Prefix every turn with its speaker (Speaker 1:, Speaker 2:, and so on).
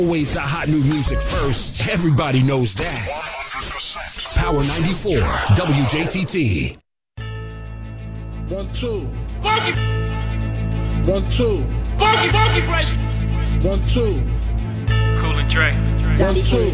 Speaker 1: Always the hot new music first. Everybody knows that. Power 94, WJTT.
Speaker 2: 1, 2.
Speaker 3: Funky.
Speaker 2: 1, 2.
Speaker 3: Funky fresh.
Speaker 2: 1, 2.
Speaker 3: Cool and Dre.
Speaker 2: 1, 2.